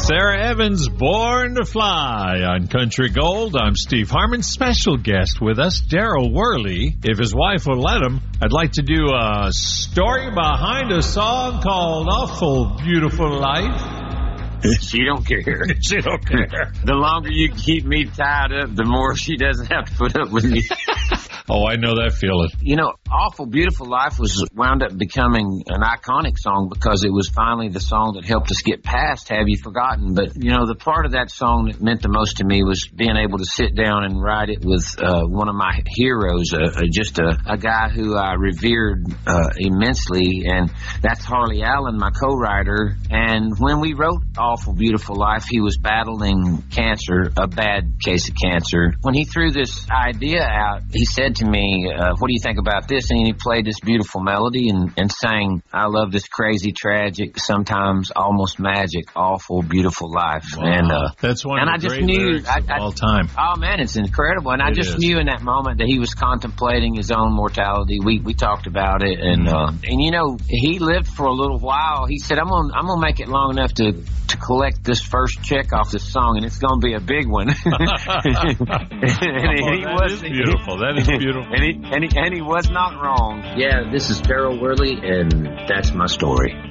Sarah Evans, Born to Fly on Country Gold. I'm Steve Harmon. Special guest with us, Daryl Worley. If his wife will let him, I'd like to do a story behind a song called Awful Beautiful Life. She don't care. She don't care. The longer you keep me tied up, the more she doesn't have to put up with me. Oh, I know that feeling. You know, Awful Beautiful Life was wound up becoming an iconic song because it was finally the song that helped us get past Have You Forgotten. But, you know, the part of that song that meant the most to me was being able to sit down and write it with one of my heroes, just a guy who I revered immensely, and that's Harley Allen, my co-writer. And when we wrote Awful Beautiful Life, he was battling cancer, a bad case of cancer. When he threw this idea out, he said to me, what do you think about this? And he played this beautiful melody and sang, I love this crazy, tragic, sometimes almost magic, awful, beautiful life. Wow. And that's one and of I the just great knew, lyrics of all time. Oh, man, it's incredible. And I just knew in that moment that he was contemplating his own mortality. We talked about it. And, you know, he lived for a little while. He said, I'm gonna make it long enough to collect this first check off this song, and it's going to be a big one. That is beautiful. That is beautiful. And he was not wrong. Yeah, this is Daryl Worley, and that's my story.